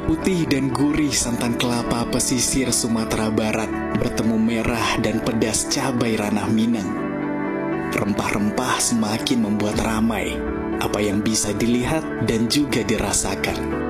putih dan gurih santan kelapa pesisir Sumatera Barat bertemu merah dan pedas cabai ranah Minang. Rempah-rempah semakin membuat ramai apa yang bisa dilihat dan juga dirasakan.